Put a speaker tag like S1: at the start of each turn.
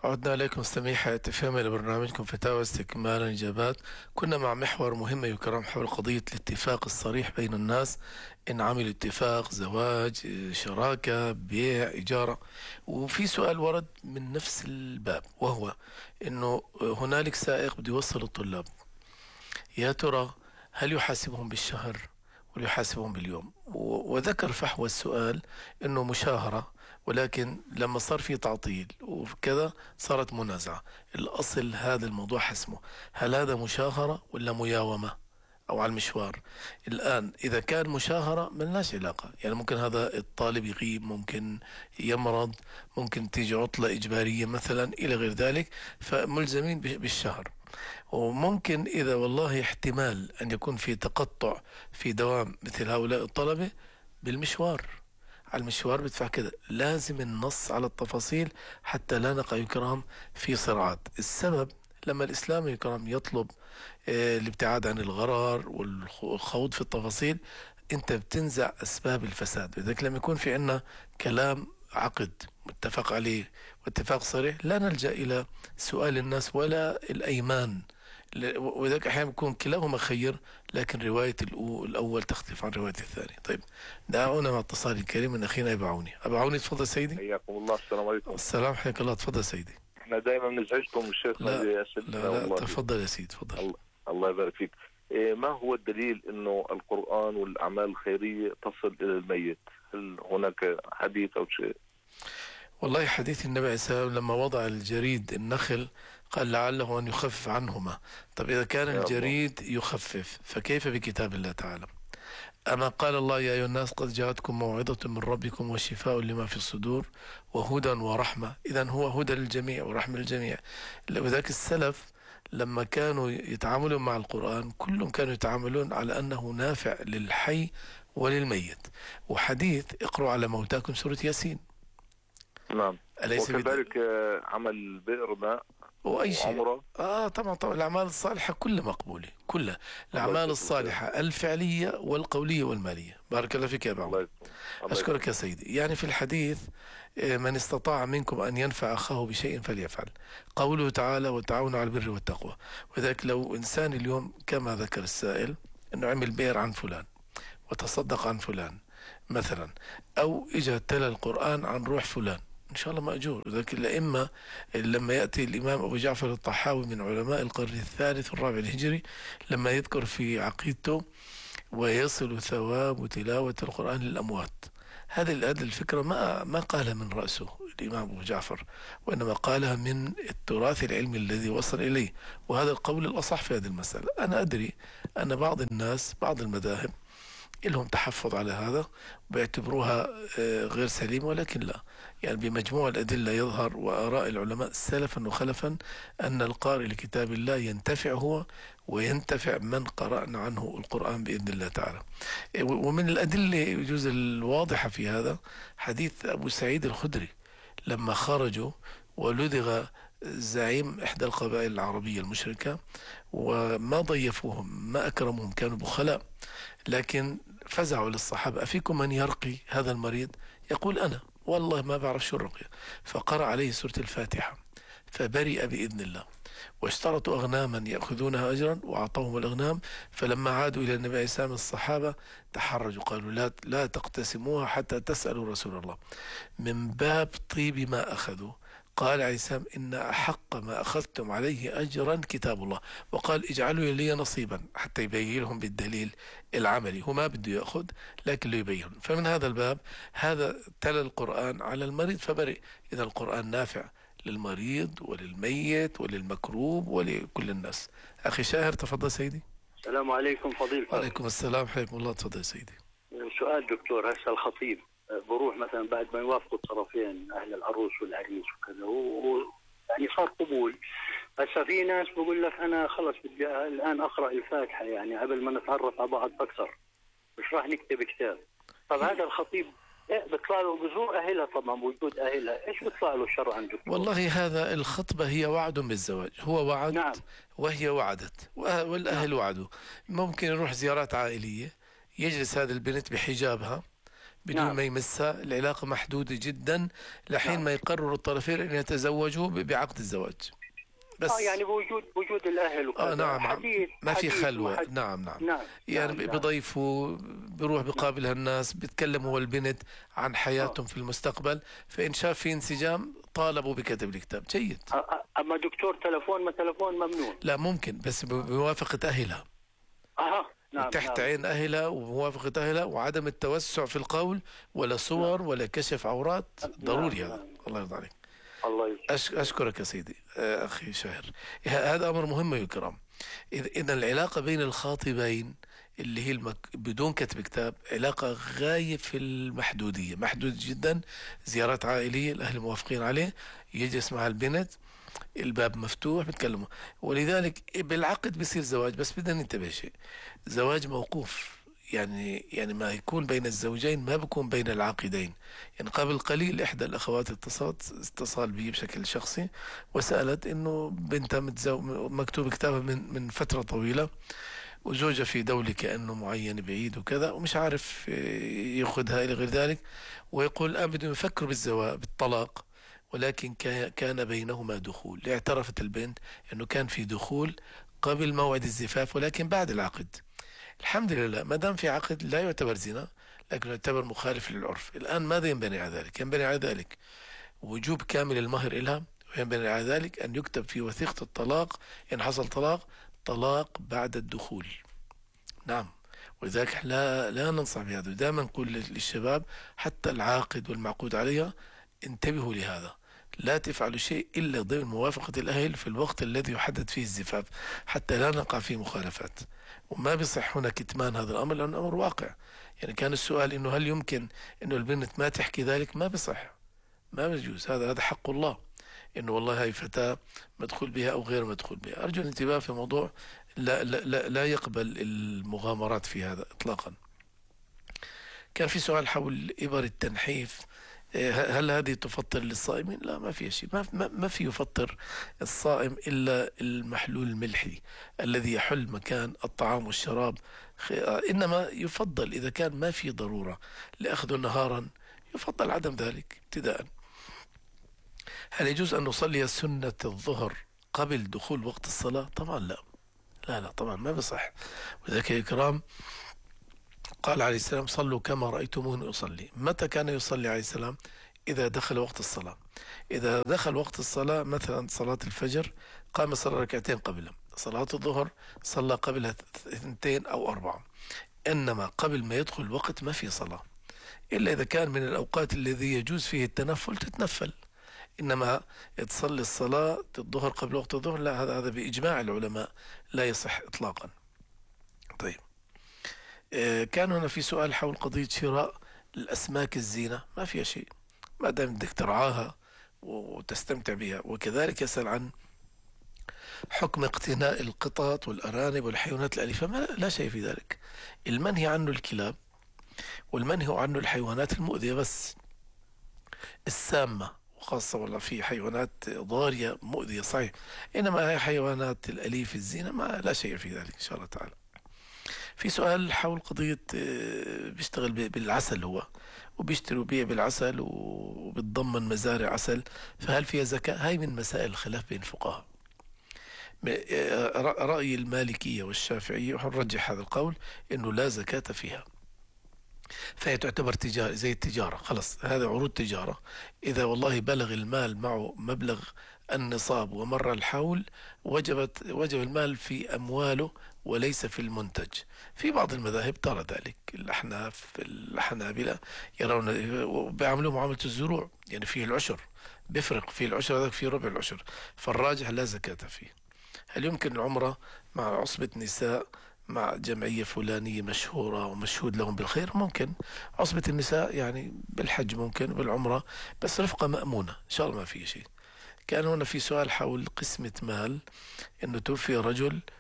S1: عدنا إليكم مستمعي تفهم لبرنامجكم فتاوى استكمالا إجابات. كنا مع محور مهم يكرم حول قضية الاتفاق الصريح بين الناس إن عملوا اتفاق زواج، شراكة، بيع، إجارة. وفي سؤال ورد من نفس الباب، وهو إنه هنالك سائق بده يوصل الطلاب، يا ترى هل يحاسبهم بالشهر ولا يحاسبهم باليوم؟ وذكر فحوى السؤال انه مشاهرة، ولكن لما صار في تعطيل وكذا صارت منازعة. الاصل هذا الموضوع حسمه، هل هذا مشاهرة ولا مياومة او على المشوار؟ الان اذا كان مشاهرة ملناش علاقة، يعني ممكن هذا الطالب يغيب، ممكن يمرض، ممكن تيجي عطلة اجبارية مثلا الى غير ذلك، فملزمين بالشهر. وممكن إذا والله احتمال أن يكون في تقطع في دوام مثل هؤلاء الطلبة بالمشوار، على المشوار بدفع كذا. لازم النص على التفاصيل حتى لا نقع يكرام في صراعات. السبب لما الإسلام يكرم يطلب الابتعاد عن الغرر والخوض في التفاصيل، انت بتنزع اسباب الفساد. لذلك لما يكون في عنا كلام عقد متفق عليه واتفاق صريح، لا نلجأ إلى سؤال الناس ولا الأيمان. وذلك أحيانا يكون كلاهما خير، لكن رواية الأول تختلف عن رواية الثاني. طيب، دعونا مع اتصال الكريم من أخينا أبو عوني. أبو عوني تفضل سيدي.
S2: حياكم الله. السلام عليكم.
S1: السلام، حياك الله، تفضل سيدي.
S2: احنا دايما بنزعجكم الشيخ.
S1: لا لا تفضل يا سيدي، تفضل.
S2: الله يبارك فيك. ما هو الدليل انه القرآن والاعمال الخيرية تصل الى الميت؟ هل هناك حديث او شيء؟
S1: والله حديث النبي عليه الصلاة والسلام لما وضع الجريد النخل قال لعله أن يخفف عنهما. طب إذا كان الجريد يخفف فكيف بكتاب الله تعالى؟ أما قال الله يا أيها الناس قد جاءتكم موعظة من ربكم وشفاء لما في الصدور وهدى ورحمة. إذن هو هدى للجميع ورحمة للجميع. وذاك السلف لما كانوا يتعاملون مع القرآن كلهم كانوا يتعاملون على أنه نافع للحي وللميت. وحديث اقرأوا على موتاكم سورة ياسين.
S2: نعم. وكذلك عمل بئر ماء
S1: وأي شيء. طبعا الأعمال الصالحة كلها مقبولة، كلها الأعمال الصالحة الفعلية والقولية والمالية. بارك الله فيك يا أبو عمر. أشكرك يا سيدي. يعني في الحديث من استطاع منكم أن ينفع أخاه بشيء فليفعل. قوله تعالى وتعاونوا على البر والتقوى. وذلك لو إنسان اليوم كما ذكر السائل أنه عمل بئر عن فلان وتصدق عن فلان مثلا، أو إجا تلا القرآن عن روح فلان، إن شاء الله مأجور. ذلك الأئمة لما يأتي الإمام أبو جعفر الطحاوي من علماء القرن الثالث والرابع الهجري لما يذكر في عقيدته ويصل ثواب تلاوة القرآن للأموات، هذه الفكرة ما قالها من رأسه الإمام أبو جعفر، وإنما قالها من التراث العلمي الذي وصل إليه. وهذا القول الأصح في هذه المسألة. أنا أدري أن بعض الناس بعض المذاهب لهم تحفظ على هذا وبيعتبروها غير سليمة، ولكن لا، يعني بمجموع الأدلة يظهر وآراء العلماء سلفا وخلفا أن القارئ لكتاب الله ينتفع هو وينتفع من قرأنا عنه القرآن بإذن الله تعالى. ومن الأدلة يجوز الواضحة في هذا حديث أبو سعيد الخدري لما خرجوا ولدغ زعيم إحدى القبائل العربية المشركة وما ضيفوهم ما أكرمهم، كانوا بخلاء، لكن فزعوا للصحابة أفيكم من يرقي هذا المريض؟ يقول أنا والله ما بعرف شو الرقية. فقرأ عليه سورة الفاتحة فبرئ بإذن الله، واشترطوا أغناما يأخذونها أجرا وأعطوهم الأغنام. فلما عادوا إلى النبي عليه السلام الصحابة تحرجوا قالوا لا تقتسموها حتى تسألوا رسول الله. من باب طيب ما أخذوا قال عليه السلام إن أحق ما أخذتم عليه أجرا كتاب الله، وقال اجعلوا لي نصيبا حتى يبين لهم بالدليل العملي. هو ما بده يأخذ لكن له يبين. فمن هذا الباب هذا تلا القرآن على المريض فبرئ. إذا القرآن نافع للمريض وللميت وللمكروب ولكل الناس. أخي شاهر تفضل سيدي.
S3: السلام عليكم فضيلة.
S1: وعليكم السلام حياكم الله. تفضل سيدي.
S3: سؤال دكتور، هسه الخطيب بروح مثلا بعد ما يوافقوا الطرفين أهل العروس والعريس وكذا يعني صار قبول، هسه في ناس بقول لك أنا خلص بدي الآن أقرأ الفاتحة يعني قبل ما نتعرف على بعض أكثر، مش راح نكتب كتاب. طب هذا الخطيب بيطلع له بزور أهلها، طبعا وجود أهلها إيش بيطلع له شرعا دكتور؟
S1: والله هذا الخطبة هي وعد بالزواج، هو وعد. نعم. وهي وعدت والأهل نعم. وعدوا. ممكن يروح زيارات عائلية، يجلس هذه البنت بحجابها بدون ما يمسها، العلاقة محدودة جدا لحين ما يقرر الطرفين أن يتزوجوا بعقد الزواج
S3: بس. يعني بوجود الأهل وكذا.
S1: نعم، ما في خلوة. نعم. يعني بضيفوا، بيروح بقابل هالناس، بيتكلموا هو البنت عن حياتهم في المستقبل، فإن شاف في انسجام طالبوا بكتب الكتاب. جيد.
S3: أما دكتور تلفون ممنوع؟
S1: لا، ممكن بس بموافقة أهلها. تحت عين أهلها وموافقة أهلها، وعدم التوسع في القول ولا صور ولا كشف عورات. ضروري هذا. الله يرضى عليك. أشكرك يا سيدي أخي شاهر. هذا أمر مهم يا كرام. إذا العلاقة بين الخاطبين اللي هي بدون كتب كتاب علاقة غاية في المحدودية، محدود جدا. زيارات عائلية، الأهل موافقين عليه، يجلس مع البنت، الباب مفتوح، بتكلموا. ولذلك بالعقد بيصير زواج، بس بدنا ننتبه شيء، زواج موقوف. يعني ما يكون بين الزوجين ما بيكون بين العاقدين. يعني قبل قليل إحدى الأخوات اتصال بي بشكل شخصي وسألت إنه بنتها مكتوب كتابها من فترة طويلة، وزوجها في دولة كأنه معين بعيد وكذا، ومش عارف يأخذها إلى غير ذلك، ويقول الآن بدهم يفكروا بالطلاق، ولكن كان بينهما دخول. اعترفت البنت أنه كان في دخول قبل موعد الزفاف ولكن بعد العقد. الحمد لله، ما دام في عقد لا يعتبر زنا، لكن يعتبر مخالف للعرف. الآن ماذا ينبني على ذلك؟ ينبني على ذلك وجوب كامل المهر إلها، وينبني على ذلك أن يكتب في وثيقة الطلاق إن حصل طلاق بعد الدخول. نعم. ولذلك لا ننصح بهذا. دائما نقول للشباب حتى العاقد والمعقود عليها انتبهوا لهذا، لا تفعلوا شيء إلا ضمن موافقة الأهل في الوقت الذي يحدد فيه الزفاف، حتى لا نقع في مخالفات. وما بيصح هنا كتمان هذا الأمر، لأنه أمر واقع. يعني كان السؤال إنه هل يمكن إنه البنت ما تحكي ذلك؟ ما بيصح، ما بيجوز. هذا حق الله، إنه والله هاي فتاة مدخول بها أو غير مدخول بها. أرجو الانتباه في موضوع لا يقبل المغامرات في هذا إطلاقا. كان في سؤال حول إبر التنحيف، هل هذه تفطر للصائمين؟ لا، ما في شيء، ما في يفطر الصائم إلا المحلول الملحي الذي يحل مكان الطعام والشراب. إنما يفضل إذا كان ما في ضرورة لأخذه نهارا، يفضل عدم ذلك ابتداء. هل يجوز أن نصلي سنة الظهر قبل دخول وقت الصلاة؟ طبعا لا طبعا ما بصح. وذلك يا كرام قال عليه السلام: صلوا كما رأيتموني أصلي. متى كان يصلي عليه السلام؟ إذا دخل وقت الصلاة. إذا دخل وقت الصلاة مثلا صلاة الفجر، قام صلى ركعتين قبلها. صلاة الظهر صلى قبلها 2 أو 4. إنما قبل ما يدخل الوقت ما في صلاة، إلا إذا كان من الأوقات الذي يجوز فيه التنفل تتنفل. إنما تصلي الصلاة الظهر قبل وقت الظهر، لا، هذا بإجماع العلماء لا يصح إطلاقا. طيب، كان هنا في سؤال حول قضية شراء الأسماك الزينة. ما فيها شيء ما دام بدك ترعاها وتستمتع بها. وكذلك يسأل عن حكم اقتناء القطط والأرانب والحيوانات الأليفة. لا شيء في ذلك. المنهي عنه الكلاب، والمنهي عنه الحيوانات المؤذية بس السامة، وخاصة والله في حيوانات ضارية مؤذية صحيح، إنما هي حيوانات الأليف الزينة لا شيء في ذلك إن شاء الله تعالى. في سؤال حول قضية بيشتغل بالعسل هو، وبيشتروا بيع بالعسل وبتضمن مزارع عسل، فهل فيها زكاة؟ هاي من مسائل الخلاف بين الفقهاء. رأي المالكية والشافعية ونرجح هذا القول إنه لا زكاة فيها، فهي تعتبر تجارة زي التجارة. خلص، هذا عروض تجارة. إذا والله بلغ المال معه مبلغ النصاب ومر الحول، وجب المال في أمواله وليس في المنتج. في بعض المذاهب ترى ذلك، الحنابلة يرون بيعملوا معاملة الزروع، يعني فيه العشر، بيفرق فيه العشر، هذاك فيه ربع العشر، فالراجح لا زكاة فيه. هل يمكن العمرة مع عصبة نساء مع جمعية فلانية مشهورة ومشهود لهم بالخير؟ ممكن. عصبة النساء يعني بالحج ممكن، بالعمرة بس رفقة مأمونة إن شاء الله ما فيه شيء. كان هنا في سؤال حول قسمة مال، إنه توفي رجل